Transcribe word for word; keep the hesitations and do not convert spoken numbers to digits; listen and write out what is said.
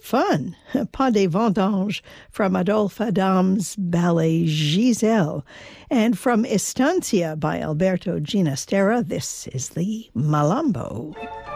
Fun. Pas des vendanges from Adolphe Adam's ballet Giselle. And from Estancia by Alberto Ginastera, this is the Malambo.